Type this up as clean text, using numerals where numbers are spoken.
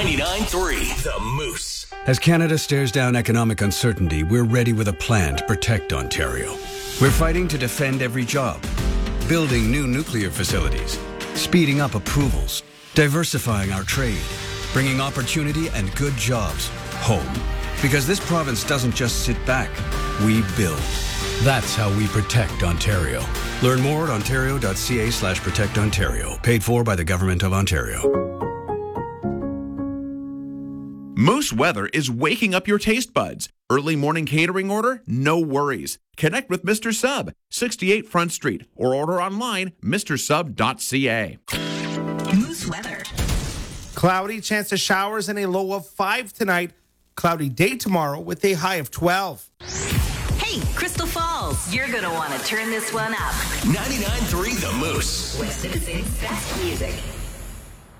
99.3 The Moose. As Canada stares down economic uncertainty, we're ready with a plan to protect Ontario. We're fighting to defend every job, building new nuclear facilities, speeding up approvals, diversifying our trade, bringing opportunity and good jobs home. Because this province doesn't just sit back, we build. That's how we protect Ontario. Learn more at ontario.ca/protectontario. Paid for by the Government of Ontario. Moose Weather is waking up your taste buds. Early morning catering order? No worries. Connect with Mr. Sub, 68 Front Street, or order online, mrsub.ca. Moose Weather. Cloudy, chance of showers and a low of 5 tonight. Cloudy day tomorrow with a high of 12. Hey, Crystal Falls, you're going to want to turn this one up. 99.3 The Moose. West Citizens' best music.